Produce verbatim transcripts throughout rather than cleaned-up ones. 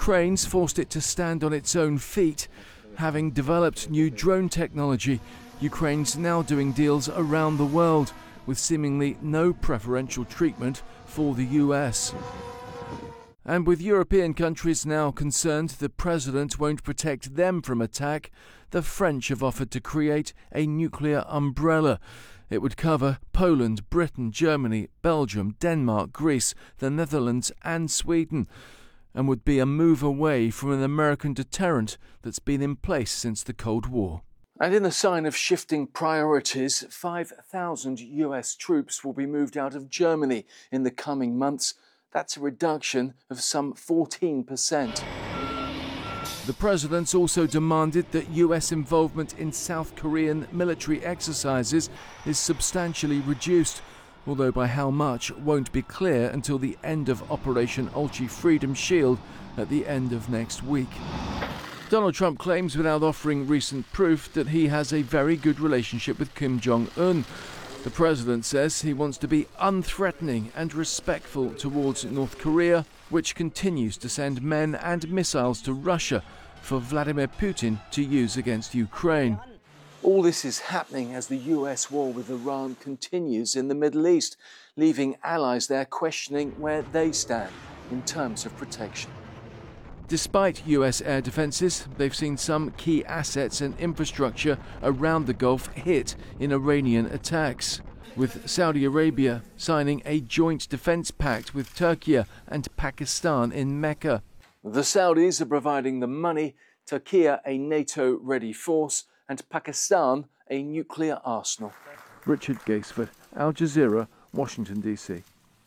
Ukraine's forced it to stand on its own feet. Having developed new drone technology, Ukraine's now doing deals around the world with seemingly no preferential treatment for the U S. And with European countries now concerned the president won't protect them from attack, the French have offered to create a nuclear umbrella. It would cover Poland, Britain, Germany, Belgium, Denmark, Greece, the Netherlands and Sweden, and would be a move away from an American deterrent that's been in place since the Cold War. And in a sign of shifting priorities, five thousand U S troops will be moved out of Germany in the coming months. That's a reduction of some fourteen percent. The president's also demanded that U S involvement in South Korean military exercises is substantially reduced, although by how much won't be clear until the end of Operation Ulchi Freedom Shield at the end of next week. Donald Trump claims, without offering recent proof, that he has a very good relationship with Kim Jong-un. The president says he wants to be unthreatening and respectful towards North Korea, which continues to send men and missiles to Russia for Vladimir Putin to use against Ukraine. All this is happening as the U S war with Iran continues in the Middle East, leaving allies there questioning where they stand in terms of protection. Despite U S air defences, they've seen some key assets and infrastructure around the Gulf hit in Iranian attacks, with Saudi Arabia signing a joint defence pact with Turkey and Pakistan in Mecca. The Saudis are providing the money, Turkey a NATO-ready force, and Pakistan a nuclear arsenal. Richard Gaisford, Al Jazeera, Washington, D C.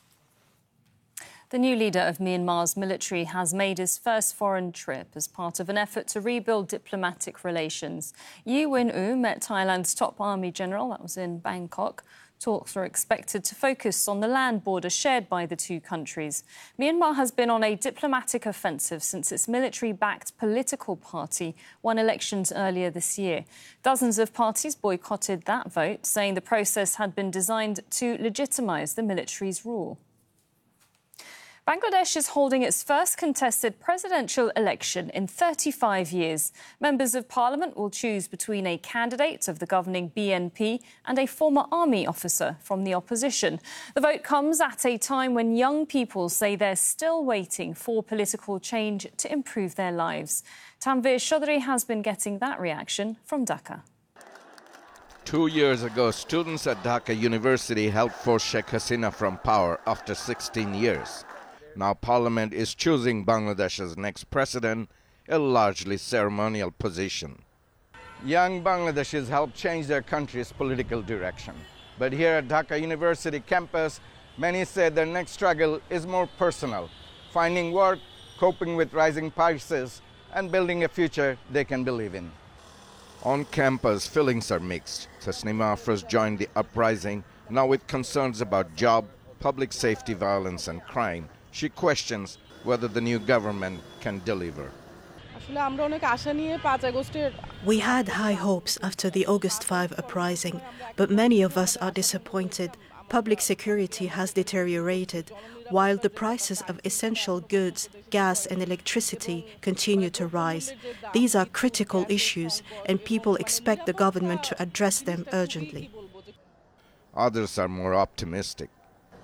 The new leader of Myanmar's military has made his first foreign trip as part of an effort to rebuild diplomatic relations. U Win Oo met Thailand's top army general, that was in Bangkok. Talks are expected to focus on the land border shared by the two countries. Myanmar has been on a diplomatic offensive since its military-backed political party won elections earlier this year. Dozens of parties boycotted that vote, saying the process had been designed to legitimise the military's rule. Bangladesh is holding its first contested presidential election in thirty-five years. Members of parliament will choose between a candidate of the governing B N P and a former army officer from the opposition. The vote comes at a time when young people say they're still waiting for political change to improve their lives. Tanvir Chaudhry has been getting that reaction from Dhaka. Two years ago, students at Dhaka University helped force Sheikh Hasina from power after sixteen years. Now Parliament is choosing Bangladesh's next president, a largely ceremonial position. Young Bangladeshis helped change their country's political direction. But here at Dhaka University campus, many say their next struggle is more personal, finding work, coping with rising prices, and building a future they can believe in. On campus, feelings are mixed. Tasnima first joined the uprising, now with concerns about job, public safety, violence, and crime. She questions whether the new government can deliver. We had high hopes after the August fifth uprising, but many of us are disappointed. Public security has deteriorated, while the prices of essential goods, gas and electricity continue to rise. These are critical issues, and people expect the government to address them urgently. Others are more optimistic.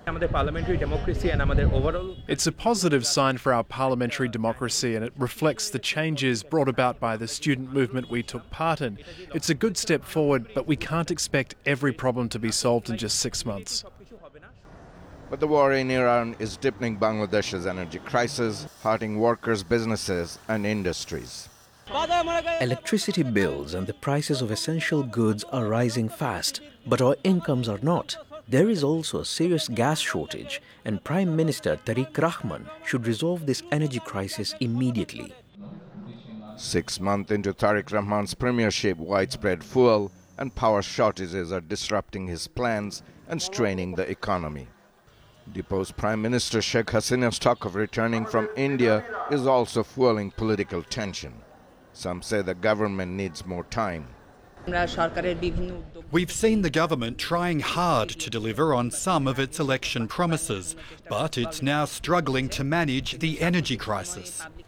It's a positive sign for our parliamentary democracy, and it reflects the changes brought about by the student movement we took part in. It's a good step forward, but we can't expect every problem to be solved in just six months. But the war in Iran is deepening Bangladesh's energy crisis, hurting workers, businesses and industries. Electricity bills and the prices of essential goods are rising fast, but our incomes are not. There is also a serious gas shortage, and Prime Minister Tariq Rahman should resolve this energy crisis immediately. Six months into Tariq Rahman's premiership, widespread fuel and power shortages are disrupting his plans and straining the economy. Deposed Prime Minister Sheikh Hasina's talk of returning from India is also fueling political tension. Some say the government needs more time. We've seen the government trying hard to deliver on some of its election promises, but it's now struggling to manage the energy crisis.